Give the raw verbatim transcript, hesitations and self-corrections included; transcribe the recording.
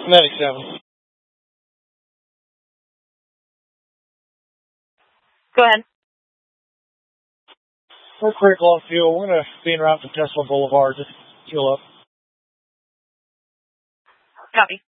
ninety-seven. Go ahead. We're pretty low on fuel. We're going to be en route to Tesla Boulevard. Just fuel up. Copy.